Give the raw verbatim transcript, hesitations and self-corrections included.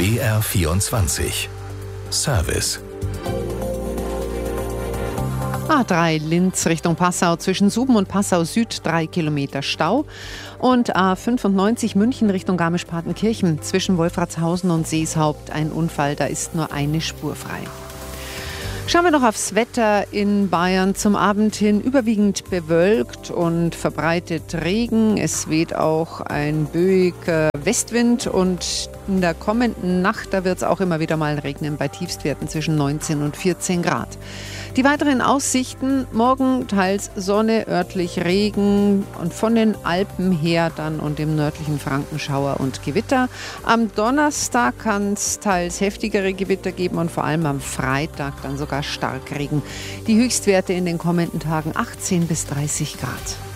B R vierundzwanzig Service. A drei Linz Richtung Passau, zwischen Suben und Passau Süd drei Kilometer Stau. Und A fünfundneunzig München Richtung Garmisch-Partenkirchen, zwischen Wolfratshausen und Seeshaupt ein Unfall, da ist nur eine Spur frei. Schauen wir noch aufs Wetter in Bayern. Zum Abend hin überwiegend bewölkt und verbreitet Regen. Es weht auch ein böiger Westwind und in der kommenden Nacht, da wird es auch immer wieder mal regnen bei Tiefstwerten zwischen neunzehn und vierzehn Grad. Die weiteren Aussichten: morgen teils Sonne, örtlich Regen und von den Alpen her dann und im nördlichen Franken Schauer und Gewitter. Am Donnerstag kann es teils heftigere Gewitter geben und vor allem am Freitag dann sogar Starkregen. Die Höchstwerte in den kommenden Tagen achtzehn bis dreißig Grad.